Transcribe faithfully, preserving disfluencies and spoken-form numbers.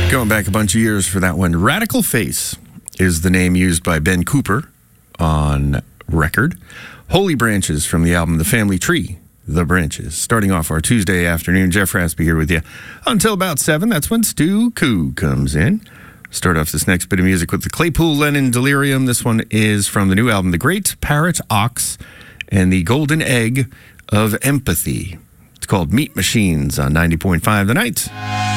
Going back a bunch of years for that one. Radical Face is the name used by Ben Cooper on record. Holy Branches from the album The Family Tree, The Branches. Starting off our Tuesday afternoon, Jeff Raspy here with you until about seven. That's when Stu Koo comes in. Start off this next bit of music with the Claypool Lennon Delirium. This one is from the new album, The Great Parrot Ox and the Golden Egg of Empathy. It's called Meat Machines on ninety point five The Night.